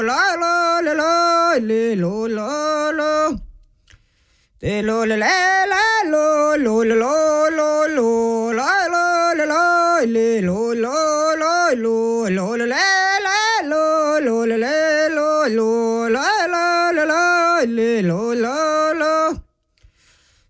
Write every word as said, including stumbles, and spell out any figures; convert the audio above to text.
la la la la le lo la la te lo la la la lo lo la lo lo lo la la la la le lo lo lo lo lo la la la lo lo la la lo lo la la la la le lo la